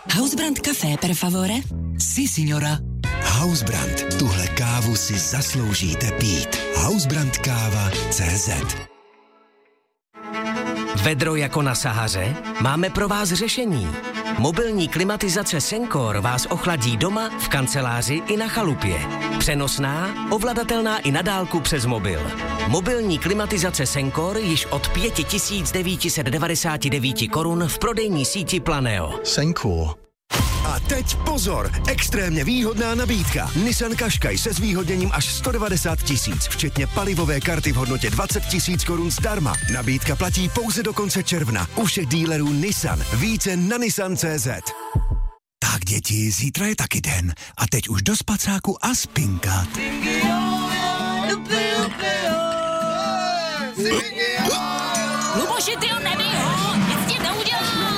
Hausbrand Café, per favore? Si, signora. Hausbrand. Tuhle kávu si zasloužíte pít. Hausbrandkáva.cz. Vedro jako na Sahaře? Máme pro vás řešení. Mobilní klimatizace Sencor vás ochladí doma, v kanceláři i na chalupě. Přenosná, ovladatelná i na dálku přes mobil. Mobilní klimatizace Sencor již od 5999 korun v prodejní síti Planeo. Sencor. A teď pozor, extrémně výhodná nabídka. Nissan Qashqai se zvýhodněním až 190 000, včetně palivové karty v hodnotě 20 000 korun zdarma. Nabídka platí pouze do konce června. U všech dílerů Nissan. Více na Nissan.cz. Tak děti, zítra je taky den. A teď už do spacáku a spinkat. Luboši, ty ho nevyhoď!